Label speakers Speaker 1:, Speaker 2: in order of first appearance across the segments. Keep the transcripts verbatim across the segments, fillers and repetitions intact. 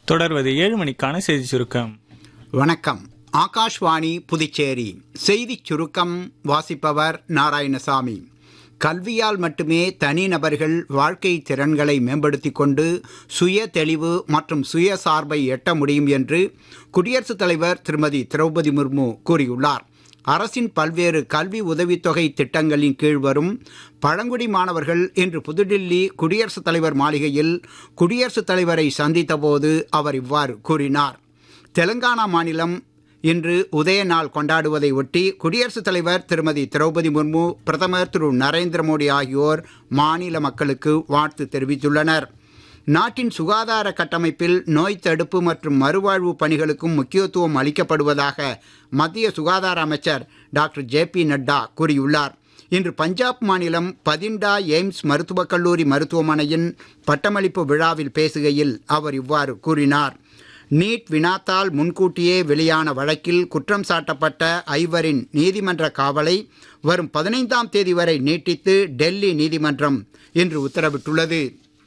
Speaker 1: தொடர்வது ஏழு மணிக்கான செய்தி சுருக்கம்.
Speaker 2: வணக்கம். ஆகாஷ்வாணி புதுச்சேரி செய்திச் சுருக்கம் வாசிப்பவர் நாராயணசாமி. கல்வியால் மட்டுமே தனிநபர்கள் வாழ்க்கை திறன்களை மேம்படுத்திக் கொண்டு சுய தெளிவு மற்றும் சுயசார்பை எட்ட முடியும் என்று குடியரசுத் தலைவர் திருமதி திரௌபதி முர்மு கூறியுள்ளார். அரசின் பல்வேறு கல்வி உதவித்தொகை திட்டங்களின் கீழ் வரும் பழங்குடி மாணவர்கள் இன்று புதுடில்லி குடியரசுத் தலைவர் மாளிகையில் குடியரசுத் தலைவரை சந்தித்த போது அவர் இவ்வாறு கூறினார். தெலுங்கானா மாநிலம் இன்று உதய நாள் கொண்டாடுவதை ஒட்டி குடியரசுத் தலைவர் திருமதி திரௌபதி முர்மு, பிரதமர் திரு நரேந்திர மோடி ஆகியோர் மாநில மக்களுக்கு வாழ்த்து தெரிவித்துள்ளனர். நாட்டின் சுகாதார கட்டமைப்பில் நோய் தடுப்பு மற்றும் மறுவாழ்வு பணிகளுக்கும் முக்கியத்துவம் அளிக்கப்படுவதாக மத்திய சுகாதார அமைச்சர் டாக்டர் ஜே பி நட்டா கூறியுள்ளார். இன்று பஞ்சாப் மாநிலம் பதிண்டா எய்ம்ஸ் மருத்துவக் கல்லூரி மருத்துவமனையின் பட்டமளிப்பு விழாவில் பேசுகையில் அவர் இவ்வாறு கூறினார். நீட் வினாத்தால் முன்கூட்டியே வெளியான வழக்கில் குற்றம் சாட்டப்பட்ட ஐவரின் நீதிமன்ற காவலை வரும் பதினைந்தாம் தேதி வரை நீட்டித்து டெல்லி நீதிமன்றம் இன்று உத்தரவிட்டுள்ளது.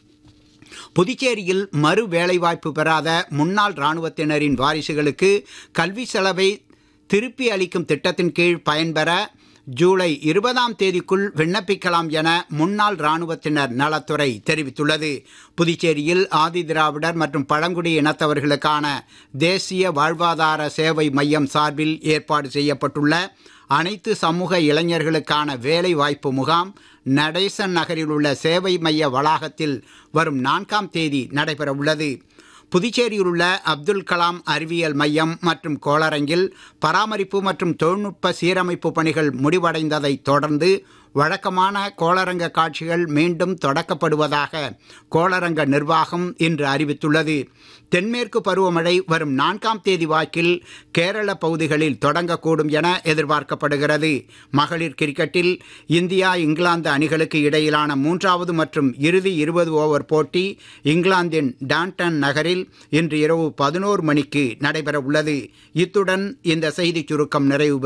Speaker 2: புதுச்சேரியில் மறு வேலைவாய்ப்பு பெறாத முன்னாள் இராணுவத்தினரின் வாரிசுகளுக்கு கல்வி செலவை திருப்பி அளிக்கும் திட்டத்தின் கீழ் பயன்பெற ஜூலை இருபதாம் தேதிக்குள் விண்ணப்பிக்கலாம் என முன்னாள் இராணுவத்தினர் நலத்துறை தெரிவித்துள்ளது. புதுச்சேரியில் ஆதி திராவிடர் மற்றும் பழங்குடி இனத்தவர்களுக்கான தேசிய வாழ்வாதார சேவை மையம் சார்பில் ஏற்பாடு செய்யப்பட்டுள்ள அனைத்து சமூக இளைஞர்களுக்கான வேலை வாய்ப்பு முகாம் நடேசன் நகரில் உள்ள சேவை மைய வளாகத்தில் வரும் நான்காம் தேதி நடைபெற உள்ளது. புதுச்சேரியில் உள்ள அப்துல் கலாம் அறிவியல் மையம் மற்றும் கோளரங்கில் பராமரிப்பு மற்றும் தொழில்நுட்ப சீரமைப்பு பணிகள் முடிவடைந்ததை தொடர்ந்து வழக்கமான கோளரங்க காட்சிகள் மீண்டும் தொடக்கப்படுவதாக கோளரங்க நிர்வாகம் இன்று அறிவித்துள்ளது. தென்மேற்கு பருவமழை வரும் நான்காம் தேதி வாக்கில் கேரள பகுதிகளில் தொடங்கக்கூடும் என எதிர்பார்க்கப்படுகிறது. மகளிர் கிரிக்கெட்டில் இந்தியா இங்கிலாந்து அணிகளுக்கு இடையிலான மூன்றாவது மற்றும் இறுதி இருபது ஓவர் போட்டி இங்கிலாந்தின் டான்டன் நகரில் இன்று இரவு பதினோரு மணிக்கு நடைபெற உள்ளது. இத்துடன் இந்த செய்திச் சுருக்கம் நிறைவு